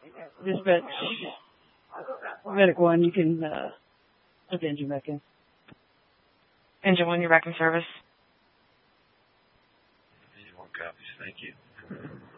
Dispatch Medic 1, you can put the engine back in. Engine 1, you're back in service. Engine 1 copies. Thank you.